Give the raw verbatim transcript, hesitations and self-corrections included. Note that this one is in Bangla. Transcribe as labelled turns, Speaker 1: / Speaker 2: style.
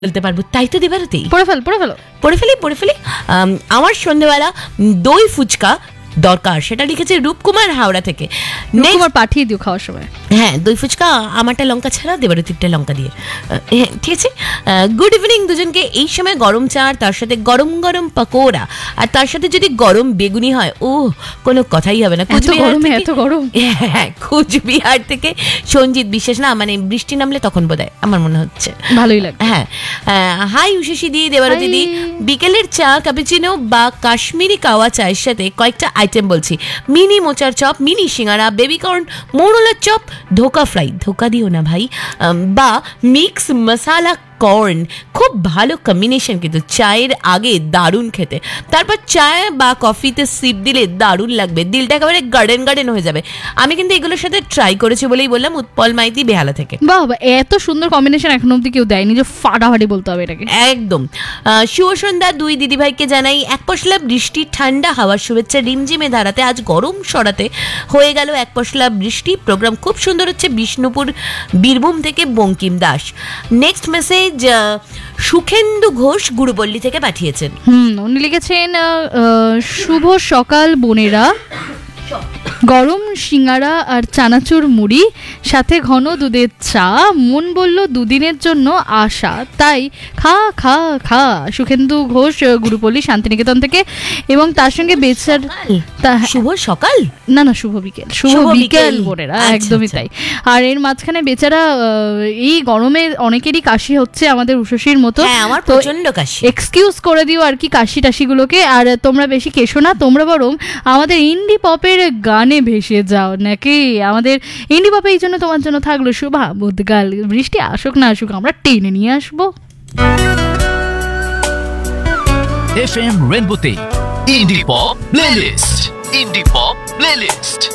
Speaker 1: বলতে পারবো, তাই তো দেবারতী?
Speaker 2: পড়ে ফেল পড়ে ফেলো
Speaker 1: পড়ে ফেলি পড়ে ফেলি আমার সন্ধ্যেবেলা দই ফুচকা দরকার, সেটা লিখেছে রূপকুমার হাওড়া থেকে।
Speaker 2: রূপকুমার পাঠিয়ে দিও খাওয়ার সময়।
Speaker 1: হ্যাঁ, দই ফুচকা আমারটা লঙ্কা ছাড়া, দেবারতীরটা লঙ্কা দিয়ে। হ্যাঁ, ঠিক আছে। গুড ইভিনিং দুজনকে। এই সময় গরম চা আর তার সাথে গরম গরম পাকোড়া, আর তার সাথে যদি গরম বেগুনি হয়, ও কোনো কথাই হবে না।
Speaker 2: এত গরমে এত গরম।
Speaker 1: হ্যাঁ, কুচবিহার থেকে সঞ্জিত বিশ্বাস, না মানে বৃষ্টি নামলে তখন বোধহয় আমার মনে হচ্ছে
Speaker 2: ভালোই লাগে।
Speaker 1: হ্যাঁ, হাই উষসী দি, দেবারতী দি। বিকেলের চা ক্যাপুচিনো বা কাশ্মীরি কাওয়া চায়ের সাথে কয়েকটা আইটেম বলছি: মিনি মোচার চপ, মিনি সিঙ্গারা, বেবিকর্ন, মোরলার চপ, ধোকা ফ্রাই, ধোকা দিও না ভাই, বা মিক্স মশালা কর্ন। খুব ভালো কম্বিনেশন, কিন্তু চায়ের আগে দারুণ খেতে। তারপর চায় বা কফিতে সিপ দিলে দারুণ লাগবে, দিলটা একেবারে গার্ডেন গার্ডেন হয়ে যাবে। আমি কিন্তু এগুলোর সাথে ট্রাই করেছি বলেই বললাম। উৎপল মাইতি, বেহালা থেকে।
Speaker 2: বাহ, এত সুন্দর কম্বিনেশন এখনো অব্দি কেউ দেয়নি, যে ফাটাফাটি বলতে হবে এটাকে।
Speaker 1: একদম। শুভ সন্ধ্যা দুই দিদিভাইকে জানাই এক পশলা বৃষ্টি, ঠান্ডা হাওয়ার শুভেচ্ছা। রিমঝিমে ধারাতে আজ গরম সরাতে হয়ে গেল এক পশলা বৃষ্টি। প্রোগ্রাম খুব সুন্দর হচ্ছে। বিষ্ণুপুর বীরভূম থেকে বঙ্কিম দাস। নেক্সট মেসেজ সুখেন্দু ঘোষ গুরুপল্লী থেকে পাঠিয়েছেন।
Speaker 2: হুম উনি লিখেছেন, শুভ সকাল বোনেরা, গরম সিঙ্গারা আর চানাচুর মুড়ি, সাথে ঘন দুধের চা, মন বলল দুদিনের জন্য আশা, তাই খা খা খা। সুখেন্দু ঘোষ গুরুপল্লী শান্তিনিকেতন থেকে। এবং তার সঙ্গে বেচার
Speaker 1: শুভ সকাল,
Speaker 2: না না শুভ বিকেল, শুভ বিকেল বোনেরা, একদমই তাই। আর এর মাঝখানে বেচারা এই গরমে অনেকেরই কাশি হচ্ছে, আমাদের উষসীর মতো।
Speaker 1: আমার প্রচন্ড কাশি,
Speaker 2: এক্সকিউজ করে দিও আর কি কাশি টাশিগুলোকে। আর তোমরা বেশি কেশো না, তোমরা বরং আমাদের ইন্ডি পপের গানে ভেসে যাও নাকি। আমাদের ইন্ডি পপে এই জন্য তোমার জন্য থাকলো শুভা বুধগাল। বৃষ্টি আসুক না আসুক, আমরা টেনে নিয়ে আসবো।
Speaker 3: এফএম রেনবোতে ইন্ডি পপ প্লেলিস্ট, ইন্ডি পপ প্লেলিস্ট।